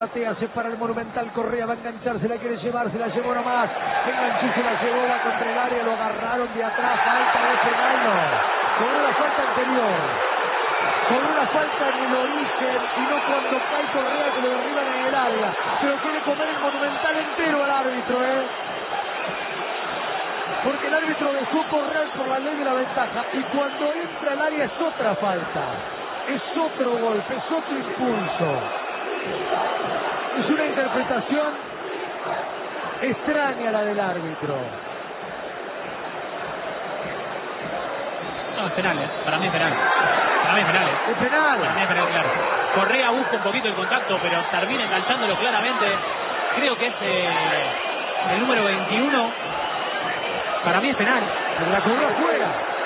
Se para el Monumental, Correa va a enganchar, se la quiere llevar, se la llevó nomás, enganchó, se la llevó, va contra el área, lo agarraron de atrás, falta de penal, no, con una falta anterior, con una falta en el origen y no cuando cae Correa que lo derriban en el área, pero quiere comer el Monumental entero al árbitro, porque el árbitro dejó correr por la ley de la ventaja y cuando entra al área es otra falta, es otro golpe, es otro impulso. Es una interpretación extraña la del árbitro. No, es penal, para mí es penal. Para mí es penal. ¿Es penal? Para mí es penal, claro. Correa busca un poquito el contacto, pero termina enganchándolo claramente. Creo que es el número 21. Para mí es penal. Pero la cobró afuera.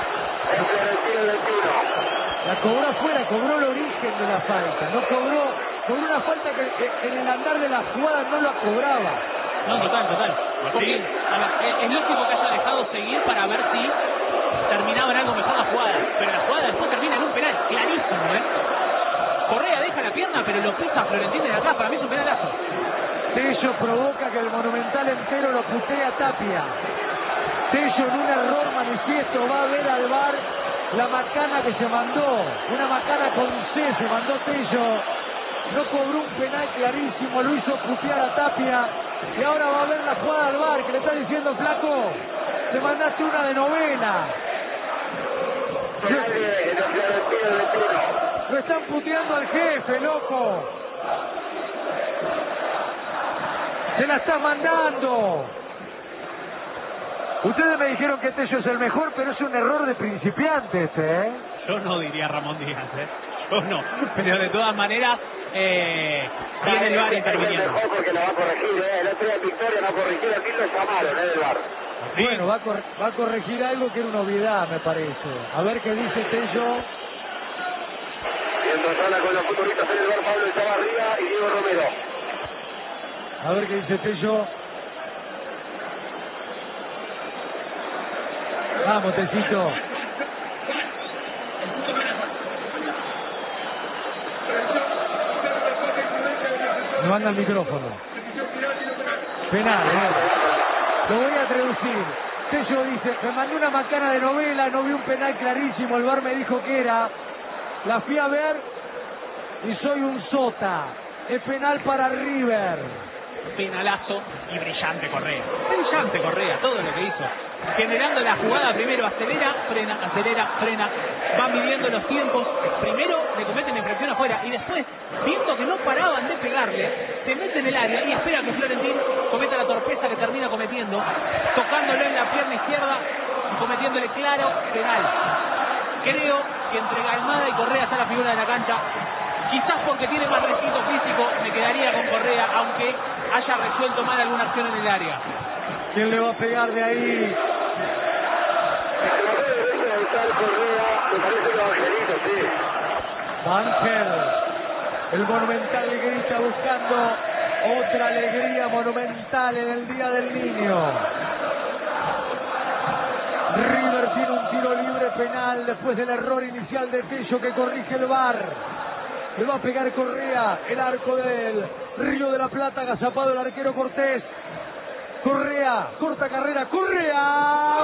La cobró afuera, cobró el origen de la falta. No cobró una falta que en el andar de la jugada no la cobraba. No, total. Porque, es lógico que haya dejado seguir para ver si terminaba en algo mejor la jugada. Pero la jugada después termina en un penal, clarísimo, Correa deja la pierna, pero lo pisa Florentino de atrás. Para mí es un penalazo. Tello provoca que el Monumental entero lo putea a Tapia. Tello en un error manifiesto va a ver al VAR la macana que se mandó. Una macana con C se mandó Tello. No cobró un penal clarísimo, lo hizo putear a Tapia. Y ahora va a ver la jugada al VAR que le está diciendo: flaco, te mandaste una de novela. Lo están puteando al jefe, loco. Se la está mandando. Ustedes me dijeron que Tello es el mejor, pero es un error de principiante Yo no diría Ramón Díaz, Yo no. Pero de todas maneras, viene el VAR interviniendo. Mejor porque lo va a corregir, El otro día en Victoria no corrigió, aquí lo llamaron, del VAR. ¿Sí? Bueno, va a corregir algo que era una obviedad, me parece. A ver qué dice Tello. Mientras habla con los futbolistas en el VAR, Pablo Chavarría y Diego Romero. A ver qué dice Tello. Vamos, Tecito. Me manda el micrófono. Penal, Lo voy a traducir. Tello dice: me mandé una macana de novela, no vi un penal clarísimo, el VAR me dijo que era. La fui a ver y soy un sota. Es penal para River. Penalazo y brillante Correa, todo lo que hizo. Generando la jugada primero, acelera, frena, va midiendo los tiempos. Primero le cometen infracción afuera y después, viendo que no paraban de pegarle, se mete en el área y espera que Florentino cometa la torpeza que termina cometiendo, tocándolo en la pierna izquierda y cometiéndole claro penal. Creo que entre Almada y Correa está la figura de la cancha. Quizás porque tiene más requisito físico, me quedaría con Correa, aunque haya resuelto mal alguna acción en el área. ¿Quién le va a pegar de ahí? Ángel, el Monumental grita buscando otra alegría monumental en el Día del Niño. River tiene un tiro libre penal después del error inicial de Tello que corrige el VAR. Le va a pegar Correa, el arco del Río de la Plata, agazapado el arquero Cortés. Correa, corta carrera, Correa.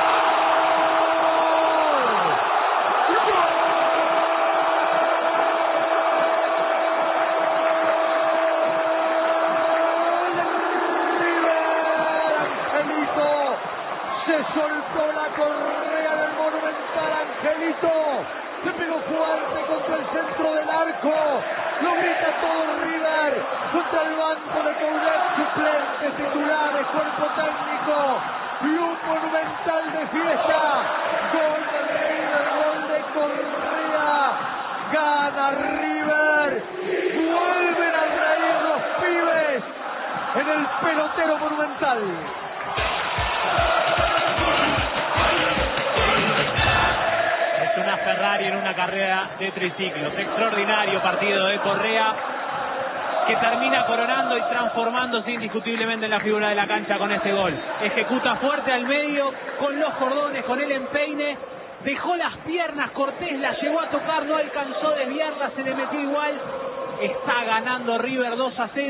Angelito, se soltó la correa del Monumental, Angelito. Se pegó fuerte contra el centro del arco. Lo grita todo River. Contra el banco de Coudet, suplentes, titulares, cuerpo técnico. Y un Monumental de fiesta. Gol de River, gol de Correa. Gana River. Vuelven a reír los pibes en el pelotero Monumental. Una Ferrari en una carrera de triciclos. Extraordinario partido de Correa, que termina coronando y transformándose indiscutiblemente en la figura de la cancha con ese gol. Ejecuta fuerte al medio, con los cordones, con el empeine, dejó las piernas, Cortés la llevó a tocar, no alcanzó a desviarla, se le metió igual, Está ganando River 2-0.